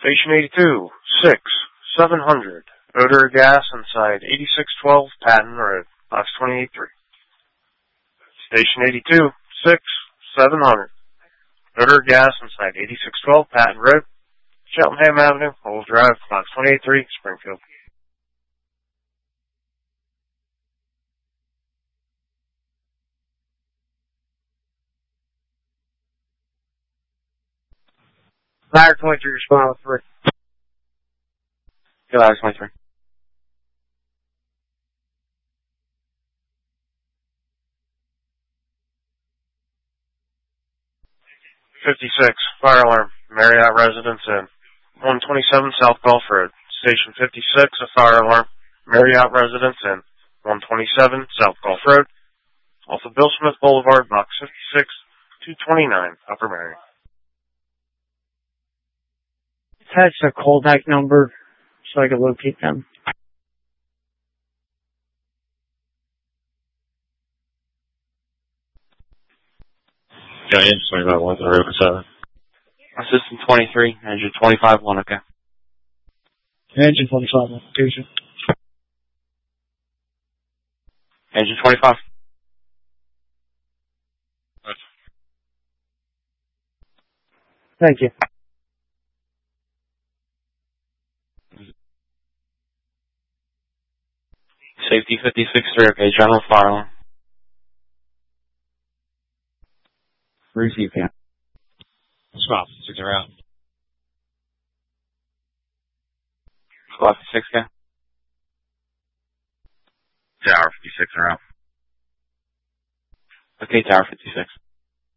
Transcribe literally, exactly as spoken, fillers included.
Station eighty-two, six, seven hundred. Odor gas inside eighty-six twelve Patton Road, box twenty-eight three. Station eighty-two, six, seven hundred. Odor gas inside eighty-six twelve Patton Road, Cheltenham Avenue, Old Drive, box twenty-eight three, Springfield. Fire twenty-three, respond with three. Good eye, twenty-three. fifty-six, fire alarm, Marriott Residence Inn, one twenty-seven South Gulf Road. Station fifty-six, a fire alarm, Marriott Residence Inn, one twenty-seven South Gulf Road, off of Bill Smith Boulevard, box fifty-six, two twenty-nine, Upper Marion. Attach a callback number so I can locate them. Yeah, engine twenty-five one, the road seven. Assistant twenty-three, engine twenty-five one, okay. Engine twenty-five, location. Engine twenty-five. Thank you. Safety fifty-six three, okay, general fire alarm. Receive, yeah. Swap, six around. Squad fifty-six, okay. Tower fifty-six around. Okay, Tower fifty-six.